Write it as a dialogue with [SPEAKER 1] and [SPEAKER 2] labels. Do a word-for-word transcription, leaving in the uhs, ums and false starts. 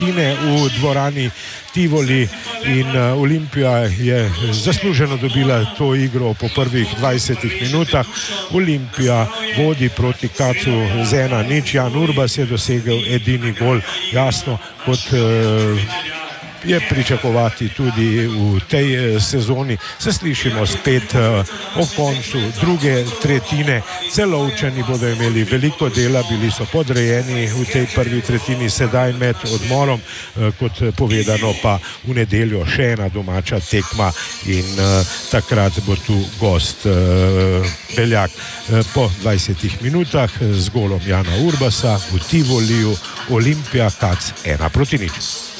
[SPEAKER 1] v dvorani Tivoli in Olimpija je zasluženo dobila to igro po prvih dvajsetih minutah. Olimpija vodi proti Kacu z ena nič. Jan Urbas je dosegel edini gol, jasno, kot je pričakovati tudi v tej sezoni. Se slišimo spet o koncu druge tretjine. Celovčani bodo imeli veliko dela, bili so podrejeni v tej prvi tretjini, sedaj med odmorom, kot povedano pa v nedeljo še ena domača tekma in takrat bo tu gost Beljak. Po dvajsetih minutah z golom Jana Urbasa v Tivoliju Olimpija Kac ena proti nič.